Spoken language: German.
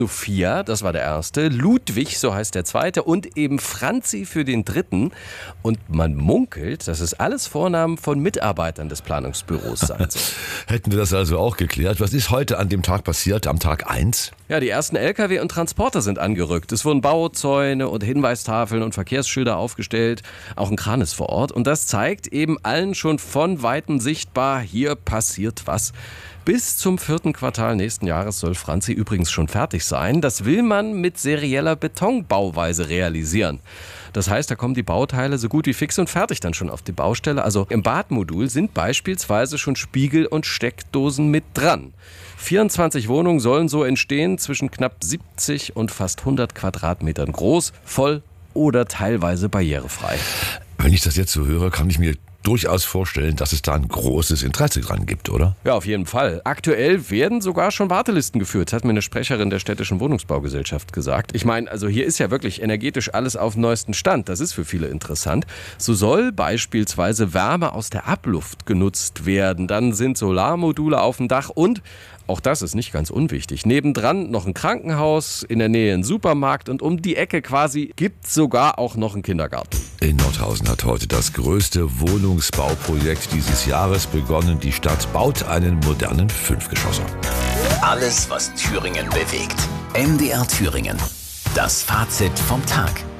Sophia, das war der erste, Ludwig, so heißt der zweite, und eben Franzi für den dritten. Und man munkelt, dass es alles Vornamen von Mitarbeitern des Planungsbüros sein sollen. Hätten wir das also auch geklärt. Was ist heute an dem Tag passiert, am Tag 1? Ja, die ersten LKW und Transporter sind angerückt. Es wurden Bauzäune und Hinweistafeln und Verkehrsschilder aufgestellt. Auch ein Kran ist vor Ort. Und das zeigt eben allen schon von Weitem sichtbar, hier passiert was. Bis zum 4. Quartal nächsten Jahres soll Franzi übrigens schon fertig sein. Das will man mit serieller Betonbauweise realisieren. Das heißt, da kommen die Bauteile so gut wie fix und fertig dann schon auf die Baustelle. Also im Badmodul sind beispielsweise schon Spiegel und Steckdosen mit dran. 24 Wohnungen sollen so entstehen, zwischen knapp 70 und fast 100 Quadratmetern groß, voll oder teilweise barrierefrei. Wenn ich das jetzt so höre, kann ich mir durchaus vorstellen, dass es da ein großes Interesse dran gibt, oder? Ja, auf jeden Fall. Aktuell werden sogar schon Wartelisten geführt, hat mir eine Sprecherin der Städtischen Wohnungsbaugesellschaft gesagt. Ich meine, also hier ist ja wirklich energetisch alles auf dem neuesten Stand. Das ist für viele interessant. So soll beispielsweise Wärme aus der Abluft genutzt werden. Dann sind Solarmodule auf dem Dach und, auch das ist nicht ganz unwichtig, nebendran noch ein Krankenhaus, in der Nähe ein Supermarkt und um die Ecke quasi gibt's sogar auch noch einen Kindergarten. In Nordhausen hat heute das größte Wohnungsbauprojekt dieses Jahres begonnen. Die Stadt baut einen modernen Fünfgeschosser. Alles, was Thüringen bewegt. MDR Thüringen. Das Fazit vom Tag.